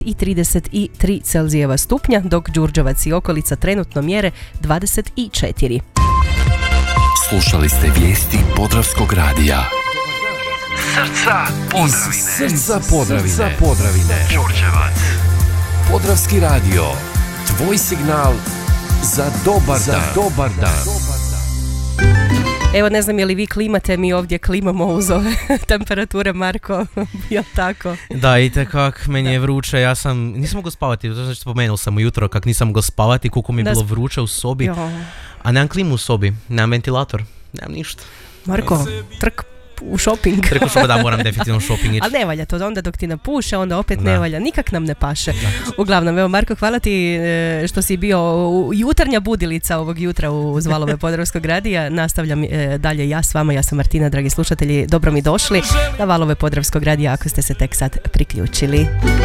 i 33 Celzijeva stupnja, dok Đurđevac i okolica trenutno mjere 24. Slušali ste vijesti Podravskog radija. Srca Podravine. Đurđevac. Podravski radio. Tvoj signal za dobar dan. Evo, ne znam je li vi klimate, mi ovdje klimamo uz ove temperature, Marko, jel tako? Da, itekak, meni je vruće, nisam mogao spavati, to znači spomenuo sam ujutro kak nisam mogao spavati, koliko mi je bilo vruće u sobi, a nemam klimu u sobi, nemam ventilator, nemam ništa. Marko, trk u shopping. Trk u shopping, da, moram definitivno shopping ići. Ali ne valja to, onda dok ti napuše, onda opet ne valja, nikak nam ne paše. Uglavnom, evo Marko, hvala ti što si bio jutarnja budilica ovog jutra uz valove Podravskog radija. Nastavljam dalje ja s vama, ja sam Martina, dragi slušatelji, dobro mi došli na valove Podravskog radija ako ste se tek sad priključili.